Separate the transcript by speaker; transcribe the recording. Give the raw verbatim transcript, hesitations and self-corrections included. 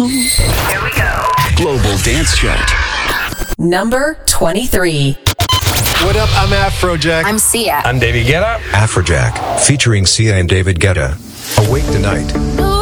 Speaker 1: Here we go. Global Dance Chart.
Speaker 2: Number twenty-three.
Speaker 3: What up? I'm Afrojack.
Speaker 4: I'm Sia.
Speaker 5: I'm David Guetta.
Speaker 6: Afrojack, featuring Sia and David Guetta. Awake Tonight.